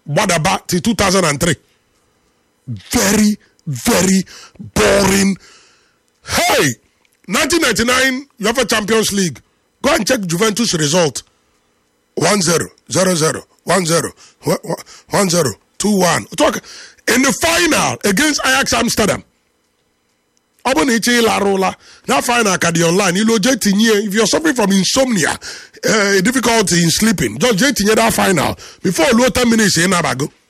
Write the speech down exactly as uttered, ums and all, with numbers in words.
Badaba till two thousand three. Very, very boring. Hey, nineteen ninety-nine UEFA Champions League. Go and check Juventus result. one zero, zero zero, one zero, one zero, two one. In the final against Ajax Amsterdam. Now final can be online. If you're suffering from insomnia, uh, difficulty in sleeping, just that final before low ten minutes in Abago.